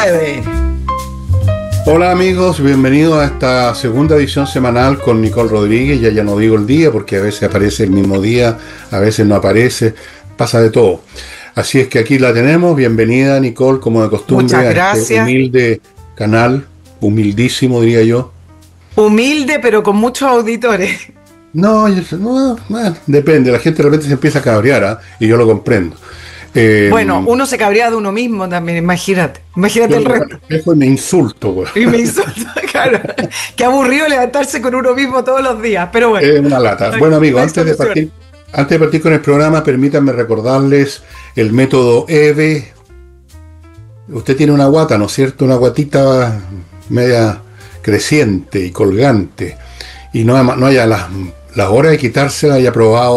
9. Hola amigos, bienvenidos a esta segunda edición semanal con Nicole Rodríguez. Ya no digo el día porque a veces aparece el mismo día, a veces no aparece, pasa de todo. Así es que aquí la tenemos. Bienvenida Nicole, como de Muchas costumbre, a este gracias. humilde canal, humildísimo diría yo. Humilde, pero con muchos auditores. No, bueno, depende, la gente de repente se empieza a cabrear, ¿ah? Y yo lo comprendo. Eh, Bueno, uno se cabrea de uno mismo también, imagínate. Imagínate yo el me veo al resto. espejo y me insulto, güey. Y me insulta, claro. Qué aburrido levantarse con uno mismo todos los días. Pero bueno, Es una lata. no hay, Bueno, no amigos, hay solución. antes de partir con el programa, permítanme recordarles el método EVE. Usted tiene una guata, ¿no es cierto? Una guatita media creciente y colgante. Y no haya las horas de quitársela y ha probado